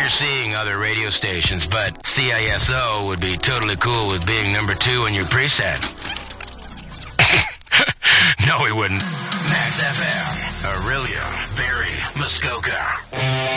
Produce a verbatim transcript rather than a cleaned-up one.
you're seeing other radio stations, but C I S O would be totally cool with being number two in your preset. No, he wouldn't. Max F M, Aurelia, Barry, Muskoka.